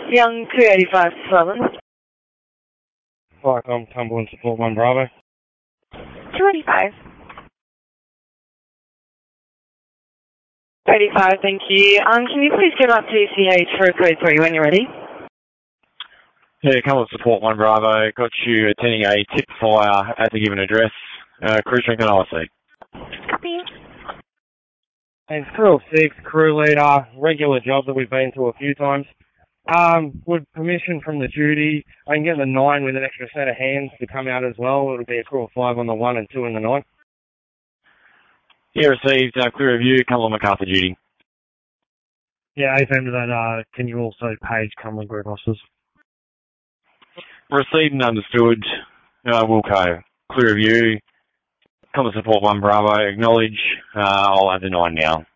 Young 285 Southern. Flycom, Cumberland Support 1 Bravo. 285. 285, thank you. Can you please give up TCH for code 3 when you're ready? Yeah, Cumberland Support 1 Bravo. Got you attending a tip fire at the given address. Crew strength and IC. Copy. And crew 6, crew leader, regular job that we've been to a few times. With permission from the duty, I can get the 9 with an extra set of hands to come out as well. It'll be a crew of 5 on the 1 and 2 in the 9. Yeah, received. Clear review. Cumberland MacArthur duty. Yeah, AFM to that, can you also page Cumberland Group officers? Received and understood. Wilco. Clear review. Cumberland Support 1 Bravo. Acknowledge. I'll add the 9 now.